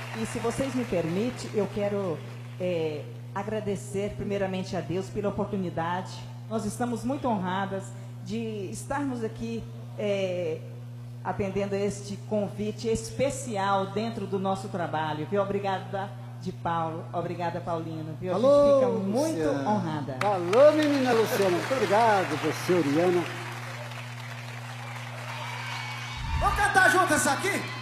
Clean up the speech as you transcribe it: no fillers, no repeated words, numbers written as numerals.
E se vocês me permitem, eu quero agradecer primeiramente a Deus pela oportunidade. Nós estamos muito honradas de estarmos aqui atendendo a este convite especial dentro do nosso trabalho. Viu? Obrigada de Paulo, obrigada Paulino. Viu? A gente fica muito honrada. Falou, menina Luciana. Muito obrigado, você, Oriana. Vamos cantar junto essa aqui?